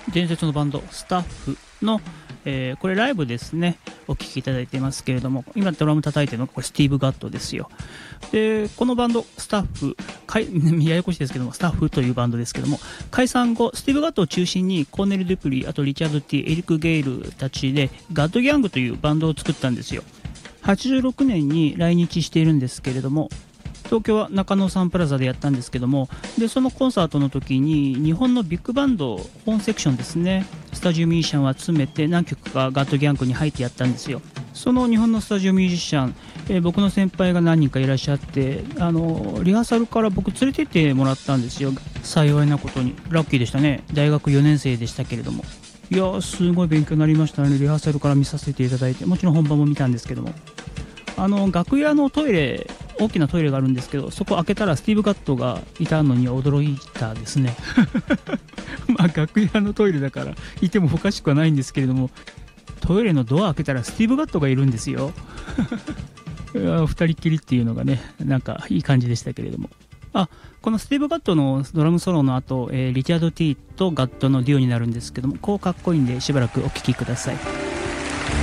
伝説のバンドスタッフの、これライブですね、お聴きいただいていますけれども、今ドラム叩いてるのがこれスティーブ・ガットですよ。でこのバンドスタッフややこしいですけども、スタッフというバンドですけども、解散後スティーブ・ガットを中心にコーネル・デュプリー、あとリチャード・ティエリック・ゲイルたちでガッド・ギャングというバンドを作ったんですよ。86年に来日しているんですけれども、東京は中野サンプラザでやったんですけども、でそのコンサートの時に日本のビッグバンド本セクションですね、スタジオミュージシャンを集めて何曲かガッドギャングに入ってやったんですよ。その日本のスタジオミュージシャン、僕の先輩が何人かいらっしゃって、リハーサルから僕連れてってもらったんですよ。幸いなことにラッキーでしたね。大学4年生でしたけれども、いやすごい勉強になりましたね。リハーサルから見させていただいて、もちろん本番も見たんですけども、楽屋のトイレ、大きなトイレがあるんですけど、そこ開けたらスティーブ・ガットがいたのに驚いたですねまあ楽屋のトイレだからいてもおかしくはないんですけれども、トイレのドア開けたらスティーブ・ガットがいるんですよ二人っきりっていうのがね、なんかいい感じでしたけれども、このスティーブ・ガットのドラムソロの後、リチャード・ティとガットのデュオになるんですけども、こうかっこいいんでしばらくお聴きください。